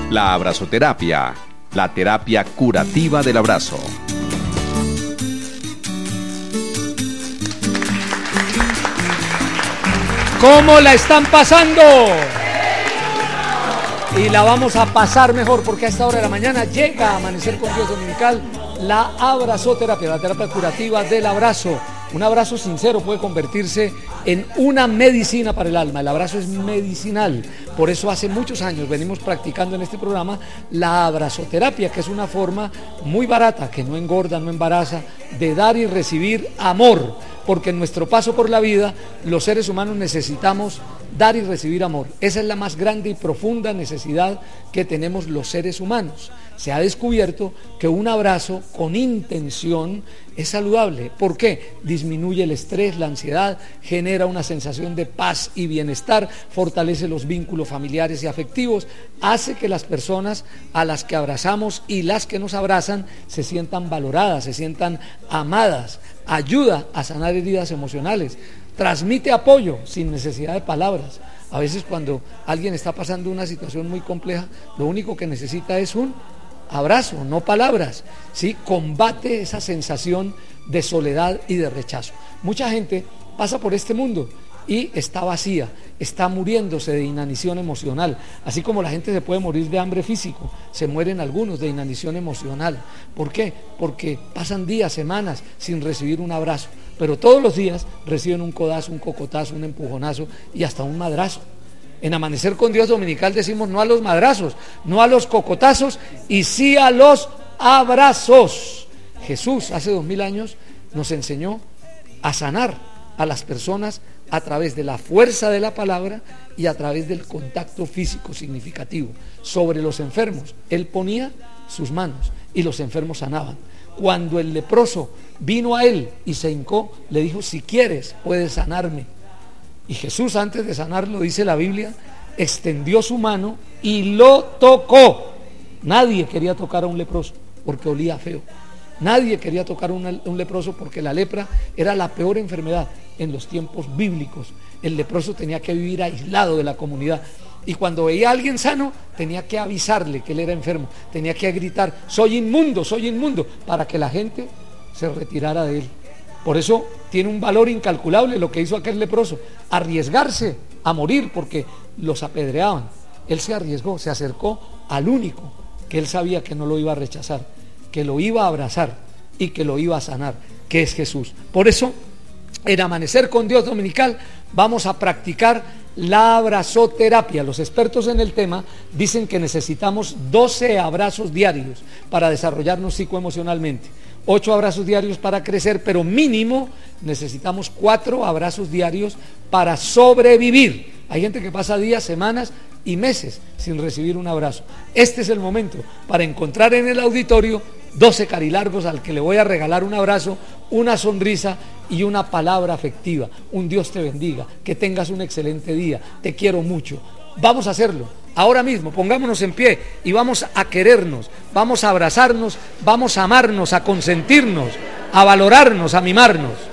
La abrazoterapia, la terapia curativa del abrazo. ¿Cómo la están pasando? Y la vamos a pasar mejor porque a esta hora de la mañana llega a Amanecer con Dios Dominical la abrazoterapia, la terapia curativa del abrazo. Un abrazo sincero puede convertirse en una medicina para el alma. El abrazo es medicinal. Por eso hace muchos años venimos practicando en este programa la abrazoterapia, que es una forma muy barata, que no engorda, no embaraza, de dar y recibir amor. Porque en nuestro paso por la vida, los seres humanos necesitamos dar y recibir amor. Esa es la más grande y profunda necesidad que tenemos los seres humanos. Se ha descubierto que un abrazo con intención es saludable. ¿Por qué? Disminuye el estrés, la ansiedad, genera una sensación de paz y bienestar, fortalece los vínculos familiares y afectivos, hace que las personas a las que abrazamos y las que nos abrazan se sientan valoradas, se sientan amadas, ayuda a sanar heridas emocionales, transmite apoyo sin necesidad de palabras. A veces cuando alguien está pasando una situación muy compleja, lo único que necesita es un abrazo, no palabras, ¿sí? Combate esa sensación de soledad y de rechazo. Mucha gente pasa por este mundo y está vacía, está muriéndose de inanición emocional, así como la gente se puede morir de hambre físico, se mueren algunos de inanición emocional. ¿Por qué? Porque pasan días, semanas sin recibir un abrazo, pero todos los días reciben un codazo, un cocotazo, un empujonazo y hasta un madrazo. En Amanecer con Dios Dominical decimos no a los madrazos, no a los cocotazos y sí a los abrazos. Jesús hace 2000 años nos enseñó a sanar a las personas a través de la fuerza de la palabra y a través del contacto físico significativo. Sobre los enfermos, Él ponía sus manos y los enfermos sanaban. Cuando el leproso vino a Él y se hincó, le dijo, si quieres, puedes sanarme. Y Jesús, antes de sanarlo, dice la Biblia, extendió su mano y lo tocó. Nadie quería tocar a un leproso porque olía feo. Nadie quería tocar a un leproso porque la lepra era la peor enfermedad en los tiempos bíblicos. El leproso tenía que vivir aislado de la comunidad. Y cuando veía a alguien sano, tenía que avisarle que él era enfermo. Tenía que gritar, soy inmundo, para que la gente se retirara de él. Por eso tiene un valor incalculable lo que hizo aquel leproso, arriesgarse a morir porque los apedreaban. Él se arriesgó, se acercó al único que él sabía que no lo iba a rechazar, que lo iba a abrazar y que lo iba a sanar, que es Jesús. Por eso, en Amanecer con Dios Dominical vamos a practicar la abrazoterapia. Los expertos en el tema dicen que necesitamos 12 abrazos diarios para desarrollarnos psicoemocionalmente. 8 abrazos diarios para crecer, pero mínimo necesitamos 4 abrazos diarios para sobrevivir. Hay gente que pasa días, semanas y meses sin recibir un abrazo. Este es el momento para encontrar en el auditorio 12 carilargos al que le voy a regalar un abrazo, una sonrisa y una palabra afectiva. Un Dios te bendiga, que tengas un excelente día, te quiero mucho. Vamos a hacerlo. Ahora mismo, pongámonos en pie y vamos a querernos, vamos a abrazarnos, vamos a amarnos, a consentirnos, a valorarnos, a mimarnos.